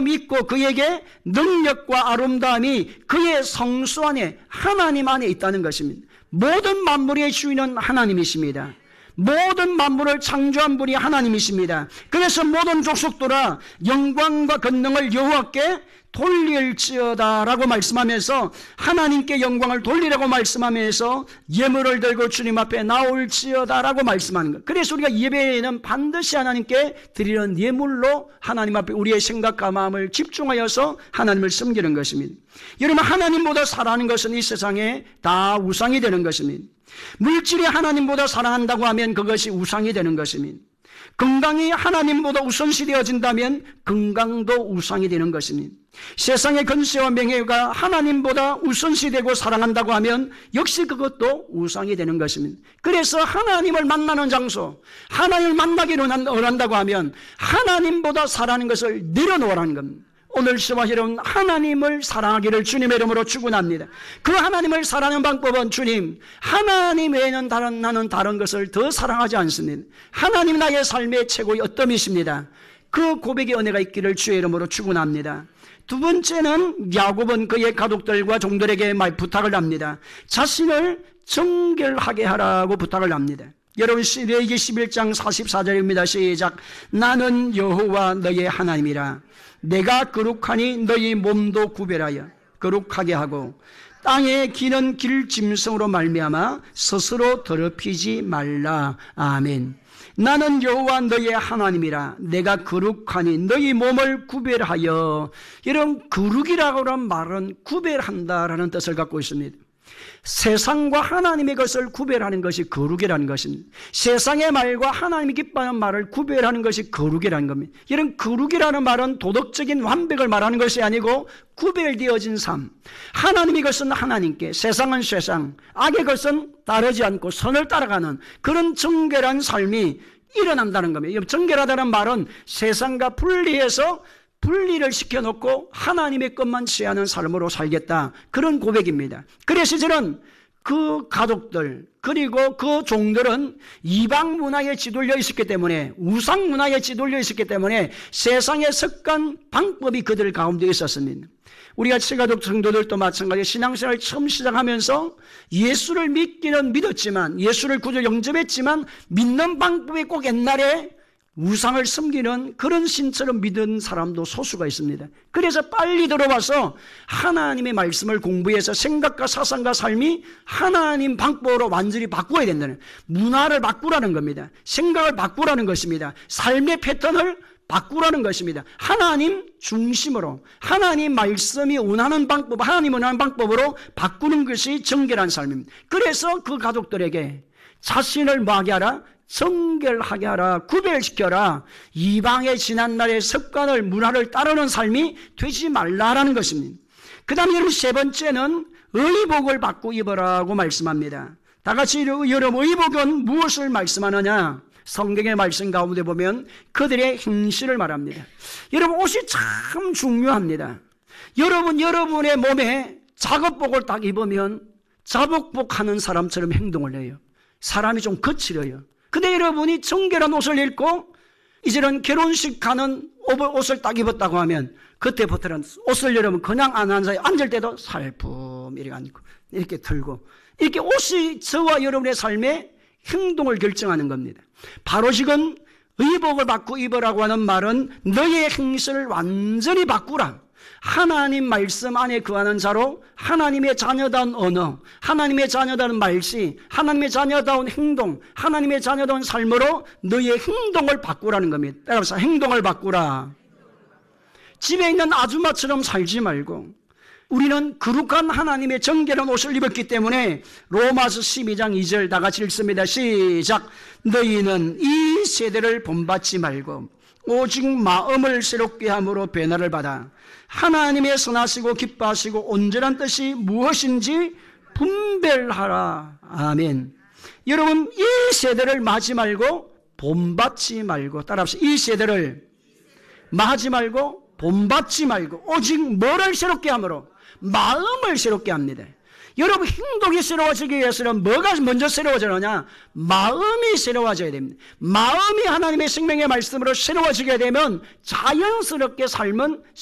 마음이 있고 그에게 능력과 아름다움이 그의 성수 안에 하나님 안에 있다는 것입니다. 모든 만물의 주인은 하나님이십니다. 모든 만물을 창조한 분이 하나님이십니다. 그래서 모든 족속들아 영광과 권능을 여호와께 돌릴지어다 라고 말씀하면서 하나님께 영광을 돌리라고 말씀하면서 예물을 들고 주님 앞에 나올지어다 라고 말씀하는 것. 그래서 우리가 예배에는 반드시 하나님께 드리는 예물로 하나님 앞에 우리의 생각과 마음을 집중하여서 하나님을 섬기는 것입니다. 여러분, 하나님보다 사랑하는 것은 이 세상에 다 우상이 되는 것입니다. 물질이 하나님보다 사랑한다고 하면 그것이 우상이 되는 것입니다. 건강이 하나님보다 우선시 되어진다면 건강도 우상이 되는 것입니다. 세상의 권세와 명예가 하나님보다 우선시 되고 사랑한다고 하면 역시 그것도 우상이 되는 것입니다. 그래서 하나님을 만나는 장소, 하나님을 만나기로 원한다고 하면 하나님보다 사랑하는 것을 내려놓으라는 겁니다. 오늘 저와 여러분, 하나님을 사랑하기를 주님의 이름으로 축원합니다. 그 하나님을 사랑하는 방법은 주님, 하나님 외에는 나는 다른 것을 더 사랑하지 않습니다. 하나님 나의 삶의 최고의 어떠이십니다. 그 고백의 은혜가 있기를 주의 이름으로 축원합니다. 두 번째는 야곱은 그의 가족들과 종들에게 부탁을 합니다. 자신을 정결하게 하라고 부탁을 합니다. 여러분, 레위기 11장 44절입니다. 시작. 나는 여호와 너의 하나님이라. 내가 거룩하니 너희 몸도 구별하여 거룩하게 하고 땅에 기는 길짐승으로 말미암아 스스로 더럽히지 말라. 아멘. 나는 여호와 너의 하나님이라. 내가 거룩하니 너희 몸을 구별하여. 이런 거룩이라고 하는 말은 구별한다라는 뜻을 갖고 있습니다. 세상과 하나님의 것을 구별하는 것이 거룩이라는 것입니다. 세상의 말과 하나님이 기뻐하는 말을 구별하는 것이 거룩이라는 겁니다. 이런 거룩이라는 말은 도덕적인 완벽을 말하는 것이 아니고 구별되어진 삶, 하나님의 것은 하나님께, 세상은 세상, 악의 것은 따르지 않고 선을 따라가는 그런 정결한 삶이 일어난다는 겁니다. 정결하다는 말은 세상과 분리를 시켜놓고 하나님의 것만 취하는 삶으로 살겠다, 그런 고백입니다. 그래서 저는 그 가족들 그리고 그 종들은 이방 문화에 찌들려 있었기 때문에, 우상 문화에 찌들려 있었기 때문에 세상의 습관 방법이 그들 가운데 있었습니다. 우리가 친가족 성도들도 마찬가지로 신앙생활을 처음 시작하면서 예수를 믿기는 믿었지만, 예수를 구주 영접했지만 믿는 방법이 꼭 옛날에 우상을 섬기는 그런 신처럼 믿은 사람도 소수가 있습니다. 그래서 빨리 들어와서 하나님의 말씀을 공부해서 생각과 사상과 삶이 하나님 방법으로 완전히 바꾸어야 된다는, 문화를 바꾸라는 겁니다. 생각을 바꾸라는 것입니다. 삶의 패턴을 바꾸라는 것입니다. 하나님 중심으로, 하나님 말씀이 원하는 방법, 하나님 원하는 방법으로 바꾸는 것이 정결한 삶입니다. 그래서 그 가족들에게 자신을 뭐하게 하라? 정결하게 하라, 구별시켜라. 이방의 지난날의 습관을, 문화를 따르는 삶이 되지 말라라는 것입니다. 그 다음에 여러분, 세 번째는 의복을 받고 입으라고 말씀합니다. 다 같이 여러분, 의복은 무엇을 말씀하느냐? 성경의 말씀 가운데 보면 그들의 행실을 말합니다. 여러분, 옷이 참 중요합니다. 여러분의 몸에 작업복을 딱 입으면 작업복 하는 사람처럼 행동을 해요. 사람이 좀 거칠어요. 근데 여러분이 정결한 옷을 입고 이제는 결혼식 가는 옷을 딱 입었다고 하면 그때부터는 옷을 여러분 그냥 안 앉아요. 앉을 때도 살품 이렇게 앉고 이렇게 들고, 이렇게 옷이 저와 여러분의 삶의 행동을 결정하는 겁니다. 바로 지금 의복을 받고 입으라고 하는 말은 너의 행실을 완전히 바꾸라. 하나님 말씀 안에 거하는 자로 하나님의 자녀다운 언어, 하나님의 자녀다운 말씨, 하나님의 자녀다운 행동, 하나님의 자녀다운 삶으로 너의 행동을 바꾸라는 겁니다. 따라서 행동을 바꾸라. 집에 있는 아줌마처럼 살지 말고, 우리는 거룩한 하나님의 정결한 옷을 입었기 때문에 로마서 12장 2절 다 같이 읽습니다. 시작. 너희는 이 세대를 본받지 말고 오직 마음을 새롭게 함으로 변화를 받아 하나님의 선하시고 기뻐하시고 온전한 뜻이 무엇인지 분별하라. 아멘. 여러분, 이 세대를 마지 말고 본받지 말고, 따라합시다. 이 세대를 마지 말고 본받지 말고 오직 뭐를 새롭게 함으로? 마음을 새롭게 합니다. 여러분, 행동이 새로워지기 위해서는 뭐가 먼저 새로워지느냐? 마음이 새로워져야 됩니다. 마음이 하나님의 생명의 말씀으로 새로워지게 되면 자연스럽게 삶은